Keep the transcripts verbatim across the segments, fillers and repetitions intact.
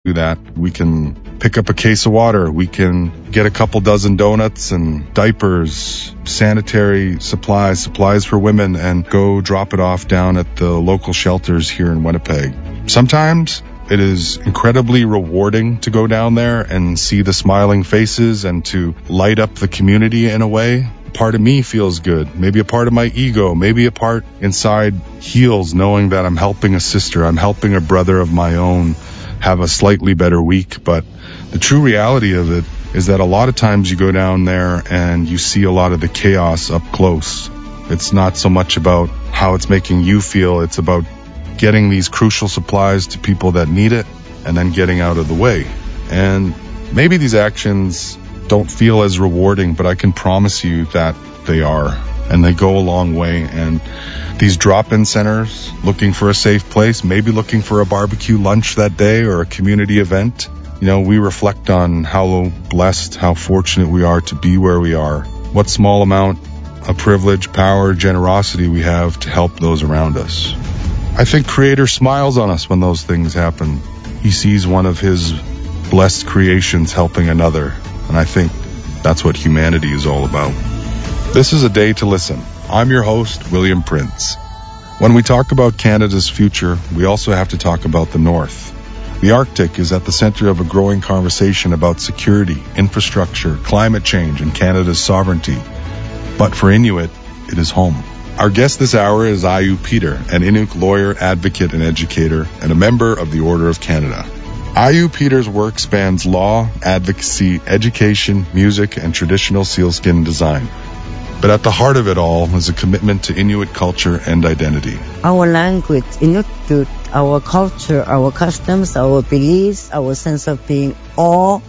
do that. We can pick up a case of water. We can get a couple dozen donuts and diapers, sanitary supplies, supplies for women, and go drop it off down at the local shelters here in Winnipeg. Sometimes it is incredibly rewarding to go down there and see the smiling faces and to light up the community in a way. Part of me feels good. Maybe a part of my ego, maybe a part inside heals knowing that I'm helping a sister, I'm helping a brother of my own have a slightly better week. But the true reality of it is that a lot of times you go down there and you see a lot of the chaos up close. It's not so much about how it's making you feel, it's about getting these crucial supplies to people that need it and then getting out of the way. And maybe these actions don't feel as rewarding, but I can promise you that they are, and they go a long way. And these drop-in centers, looking for a safe place, maybe looking for a barbecue lunch that day or a community event, you know, we reflect on how blessed, how fortunate we are to be where we are, what small amount of privilege, power, generosity we have to help those around us. I think Creator smiles on us when those things happen. He sees one of his blessed creations helping another. And I think that's what humanity is all about. This is a day to listen. I'm your host, William Prince. When we talk about Canada's future, we also have to talk about the North. The Arctic is at the center of a growing conversation about security, infrastructure, climate change, and Canada's sovereignty. But for Inuit, it is home. Our guest this hour is Ayu Peter, an Inuk lawyer, advocate, and educator, and a member of the Order of Canada. Ayu Peter's work spans law, advocacy, education, music, and traditional sealskin design. But at the heart of it all is a commitment to Inuit culture and identity. Our language, Inuktitut, our culture, our customs, our beliefs, our sense of being, all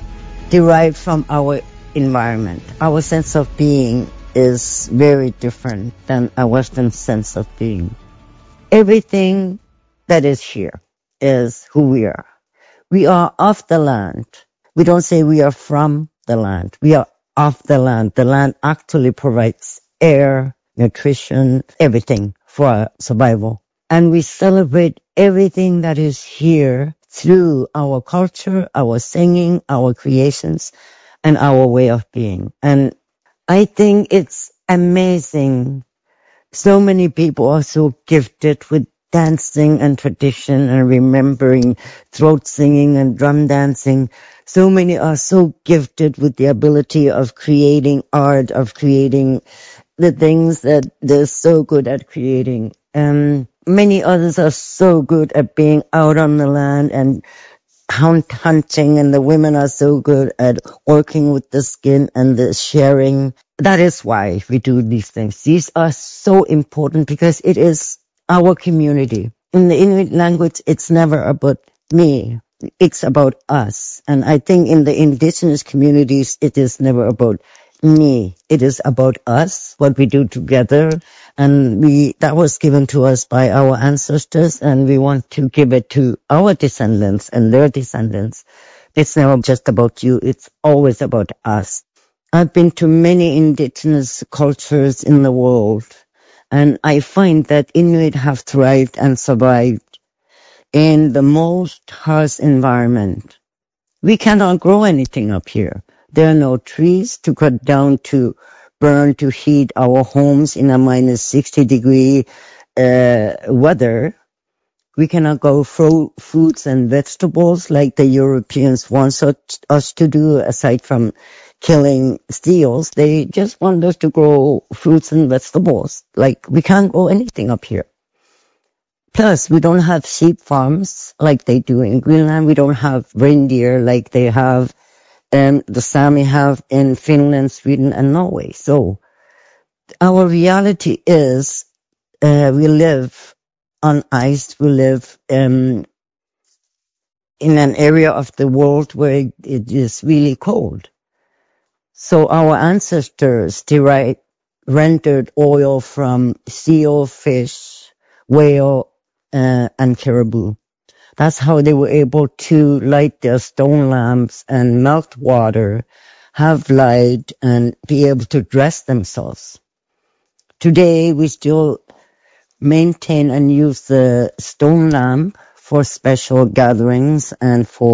derived from our environment. Our sense of being is very different than a Western sense of being. Everything that is here is who we are. We are of the land. We don't say we are from the land. We are of the land. The land actually provides air, nutrition, everything for our survival. And we celebrate everything that is here through our culture, our singing, our creations, and our way of being. And I think it's amazing. So many people are so gifted with dancing and tradition and remembering throat singing and drum dancing. So many are so gifted with the ability of creating art, of creating the things that they're so good at creating. And many others are so good at being out on the land and hunt, hunting, and the women are so good at working with the skin and the sharing. That is why we do these things. These are so important because it is our community. In the Inuit language, it's never about me. It's about us. And I think in the indigenous communities, it is never about me. It is about us, what we do together. And we, that was given to us by our ancestors, and we want to give it to our descendants and their descendants. It's never just about you. It's always about us. I've been to many indigenous cultures in the world, and I find that Inuit have thrived and survived in the most harsh environment. We cannot grow anything up here. There are no trees to cut down to burn to heat our homes in a minus sixty degree uh, weather. We cannot grow fruits and vegetables like the Europeans want us to do, aside from killing seals. They just want us to grow fruits and vegetables. Like, we can't grow anything up here. Plus, we don't have sheep farms like they do in Greenland. We don't have reindeer like they have, and the Sami have in Finland, Sweden, and Norway. So, our reality is, uh, we live on ice. We live um, in an area of the world where it is really cold. So our ancestors derived, rendered oil from seal, fish, whale, uh, and caribou. That's how they were able to light their stone lamps and melt water, have light, and be able to dress themselves. Today, we still maintain and use the stone lamp for special gatherings and for